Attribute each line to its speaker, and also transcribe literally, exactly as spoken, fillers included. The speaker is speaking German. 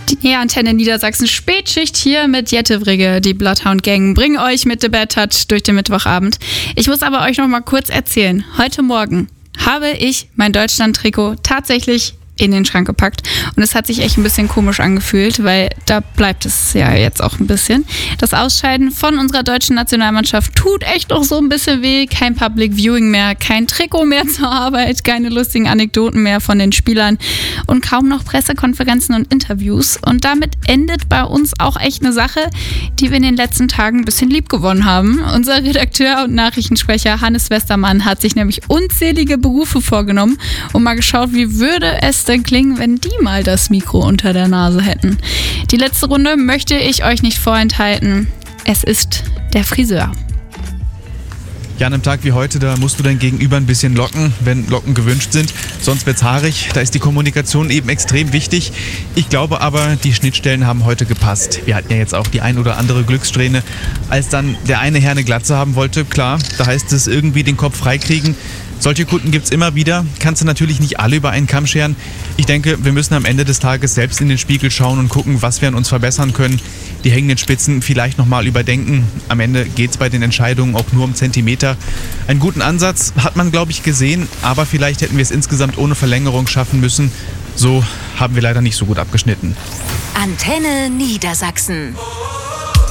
Speaker 1: Die Antenne Niedersachsen Spätschicht hier mit Jette Wrigge. Die Bloodhound Gang bringen euch mit The Bad Touch durch den Mittwochabend. Ich muss aber euch noch mal kurz erzählen. Heute Morgen habe ich mein Deutschland-Trikot tatsächlich in den Schrank gepackt. Und es hat sich echt ein bisschen komisch angefühlt, weil da bleibt es ja jetzt auch ein bisschen. Das Ausscheiden von unserer deutschen Nationalmannschaft tut echt noch so ein bisschen weh. Kein Public Viewing mehr, kein Trikot mehr zur Arbeit, keine lustigen Anekdoten mehr von den Spielern und kaum noch Pressekonferenzen und Interviews. Und damit endet bei uns auch echt eine Sache, die wir in den letzten Tagen ein bisschen lieb gewonnen haben. Unser Redakteur und Nachrichtensprecher Hannes Westermann hat sich nämlich unzählige Berufe vorgenommen und mal geschaut, wie würde es denn klingen, wenn die mal das Mikro unter der Nase hätten. Die letzte Runde möchte ich euch nicht vorenthalten. Es ist der Friseur.
Speaker 2: Ja, an einem Tag wie heute, da musst du dein Gegenüber ein bisschen locken, wenn Locken gewünscht sind. Sonst wird's haarig. Da ist die Kommunikation eben extrem wichtig. Ich glaube aber, die Schnittstellen haben heute gepasst. Wir hatten ja jetzt auch die ein oder andere Glückssträhne. Als dann der eine Herr eine Glatze haben wollte, klar, da heißt es irgendwie den Kopf freikriegen. Solche Kunden gibt's immer wieder. Kannst du natürlich nicht alle über einen Kamm scheren. Ich denke, wir müssen am Ende des Tages selbst in den Spiegel schauen und gucken, was wir an uns verbessern können. Die hängenden Spitzen vielleicht nochmal überdenken. Am Ende geht's bei den Entscheidungen auch nur um Zentimeter. Einen guten Ansatz hat man, glaube ich, gesehen. Aber vielleicht hätten wir es insgesamt ohne Verlängerung schaffen müssen. So haben wir leider nicht so gut abgeschnitten.
Speaker 3: Antenne Niedersachsen.